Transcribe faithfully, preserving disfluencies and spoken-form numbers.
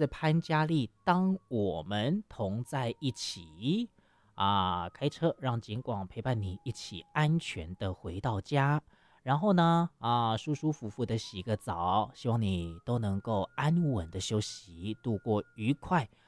子潘嘉丽，当我们同在一起啊，开车让景广陪伴你一起安全的回到家，然后呢啊，舒舒服服的洗个澡，希望你都能够安稳的休息，度过愉快